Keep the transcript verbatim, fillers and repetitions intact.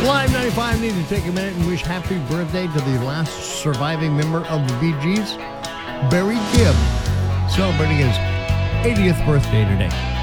Live ninety-five need to take a minute and wish happy birthday to the last surviving member of the Bee Gees, Barry Gibb, celebrating his eightieth birthday today.